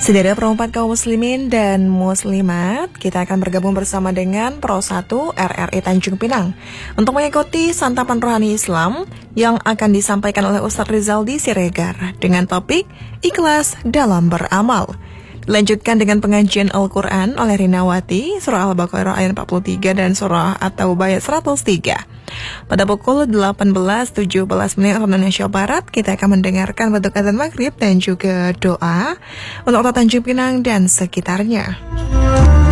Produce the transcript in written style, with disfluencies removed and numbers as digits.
Saudara perempat kaum muslimin dan muslimat, kita akan bergabung bersama dengan Pro 1 RRI Tanjung Pinang untuk mengikuti santapan rohani Islam yang akan disampaikan oleh Ustadz Rizaldi Siregar dengan topik Ikhlas dalam Beramal. Dilanjutkan dengan pengajian Al-Quran oleh Rinawati, Surah Al-Baqarah ayat 43 dan Surah At-Taubah ayat 103. Pada pukul 18.17 waktu Indonesia Barat, kita akan mendengarkan bentuk azan maghrib dan juga doa untuk kota Tanjung Pinang dan sekitarnya.